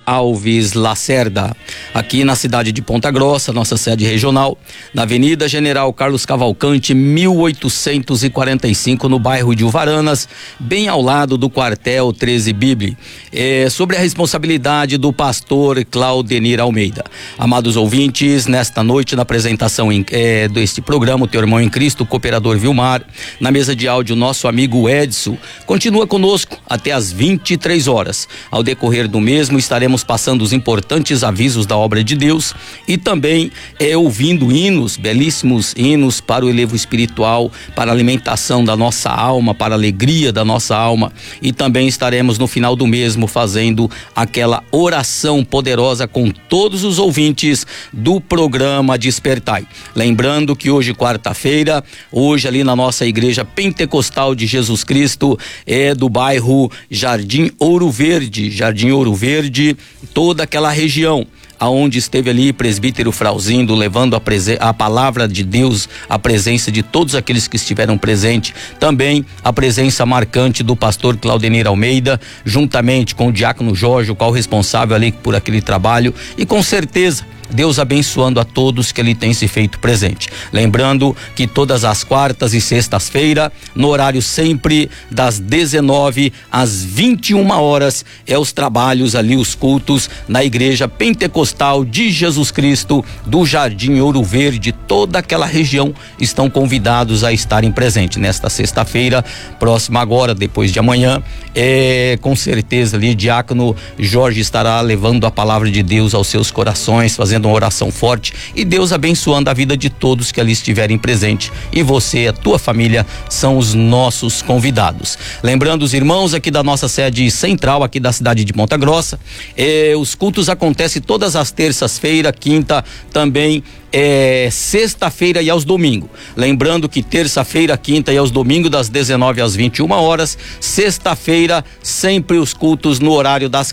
Alves Lacerda, aqui na cidade de Ponta Grossa, nossa sede regional, na Avenida General Carlos Cavalcante, 1845, no bairro de Uvaranas, bem ao lado do quartel 13 Bibli, sobre a responsabilidade do pastor Claudenir Almeida. Amados ouvintes, nesta noite, na apresentação deste programa, o Teu Irmão em Cristo, o cooperador Vilmar, na mesa de áudio, nosso amigo Edson, continua conosco até às 23 horas. Ao decorrer do mesmo, estaremos passando os importantes avisos da obra de Deus e também ouvindo hinos, belíssimos hinos para o elevo espiritual, para a alimentação da nossa alma, para a alegria da nossa alma, e também estaremos no final do mesmo fazendo aquela oração poderosa com todos os ouvintes do programa Despertai. Lembrando que hoje, quarta-feira, hoje ali na nossa igreja pentecostal de Jesus Cristo, do bairro Jardim Ouro Verde, toda aquela região aonde esteve ali presbítero Frauzindo, levando a palavra de Deus, a presença de todos aqueles que estiveram presentes, também a presença marcante do pastor Claudenir Almeida, juntamente com o diácono Jorge, o qual responsável ali por aquele trabalho, e com certeza Deus abençoando a todos que ele tem se feito presente. Lembrando que todas as quartas e sextas-feira, no horário sempre das 19 às 21 horas, os trabalhos ali, os cultos na igreja pentecostal de Jesus Cristo do Jardim Ouro Verde. Toda aquela região estão convidados a estarem presentes nesta sexta-feira próxima agora, depois de amanhã. Com certeza ali, diácono Jorge estará levando a palavra de Deus aos seus corações, fazendo uma oração forte, e Deus abençoando a vida de todos que ali estiverem presentes, e você e a tua família são os nossos convidados. Lembrando os irmãos aqui da nossa sede central, aqui da cidade de Ponta Grossa, os cultos acontecem todas as terças-feiras, quinta também, sexta-feira e aos domingos. Lembrando que terça-feira, quinta e aos domingos das 19 às 21 horas, sexta-feira sempre os cultos no horário das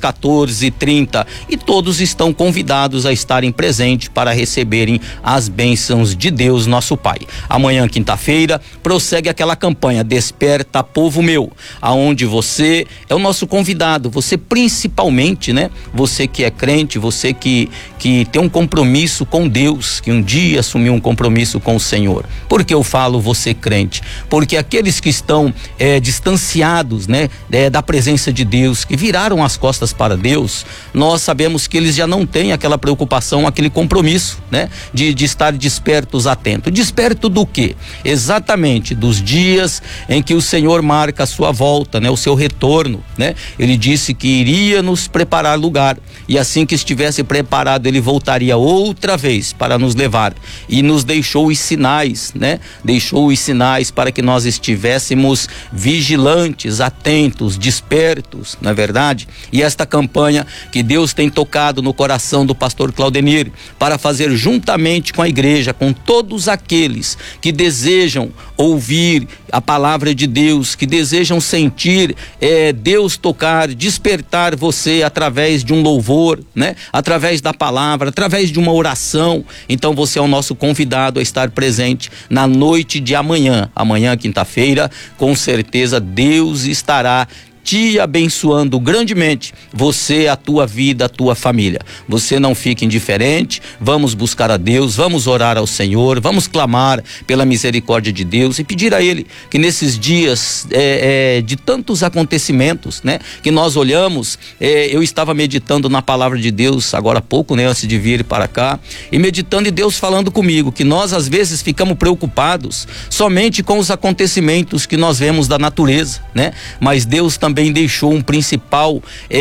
14h30, e todos estão convidados a estarem presentes para receberem as bênçãos de Deus nosso Pai. Amanhã, quinta-feira, prossegue aquela campanha Desperta Povo Meu, aonde você é o nosso convidado, você principalmente, né? Você que é crente, você que tem um compromisso com Deus, que um dia assumiu um compromisso com o Senhor. Por que eu falo você crente? Porque aqueles que estão distanciados, né, da presença de Deus, que viraram as costas para Deus, nós sabemos que eles já não têm aquela preocupação, aquele compromisso, né, de estar despertos, atentos. Desperto do quê? Exatamente dos dias em que o Senhor marca a sua volta, né, o seu retorno, né? Ele disse que iria nos preparar lugar, e assim que estivesse preparado, ele voltaria outra vez para nos levar, e nos deixou os sinais, né? Deixou os sinais para que nós estivéssemos vigilantes, atentos, despertos, não é verdade? E esta campanha que Deus tem tocado no coração do pastor Claudenir, para fazer juntamente com a igreja, com todos aqueles que desejam ouvir a palavra de Deus, que desejam sentir Deus tocar, despertar você através de um louvor, né? Através da palavra, através de uma oração. Então você é o nosso convidado a estar presente na noite de amanhã, quinta-feira. Com certeza Deus estará te abençoando grandemente, você, a tua vida, a tua família. Você não fique indiferente, vamos buscar a Deus, vamos orar ao Senhor, vamos clamar pela misericórdia de Deus e pedir a Ele que nesses dias de tantos acontecimentos, né, que nós olhamos, eu estava meditando na palavra de Deus agora há pouco, né, antes de vir para cá, e meditando, e Deus falando comigo que nós às vezes ficamos preocupados somente com os acontecimentos que nós vemos da natureza, né, mas Deus também deixou um principal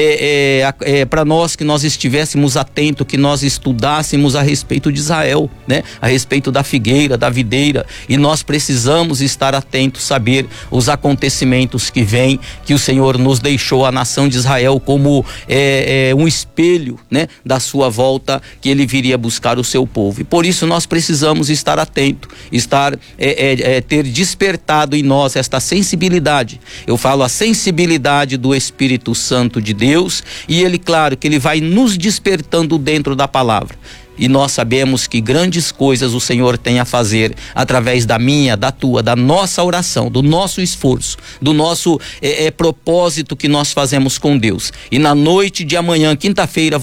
para nós, que nós estivéssemos atentos, que nós estudássemos a respeito de Israel, né? A respeito da figueira, da videira, e nós precisamos estar atentos, saber os acontecimentos que vêm, que o Senhor nos deixou a nação de Israel como um espelho, né? Da sua volta, que ele viria buscar o seu povo, e por isso nós precisamos estar atentos, ter despertado em nós esta sensibilidade. Eu falo a sensibilidade do Espírito Santo de Deus, e ele, claro, que ele vai nos despertando dentro da palavra. E nós sabemos que grandes coisas o Senhor tem a fazer através da minha, da tua, da nossa oração, do nosso esforço, do nosso propósito que nós fazemos com Deus. E na noite de amanhã, quinta-feira,